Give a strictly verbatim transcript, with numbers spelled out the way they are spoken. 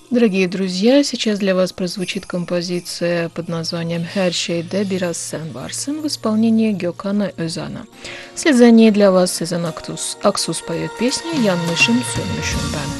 Дорогие друзья, сейчас для вас прозвучит композиция под названием «Her şeyde biraz sen varsın» в исполнении Gökhan Özana. Вслед за ней для вас Сезен Аксус, Аксус поет песню «Yanmışım sönmüşüm ben».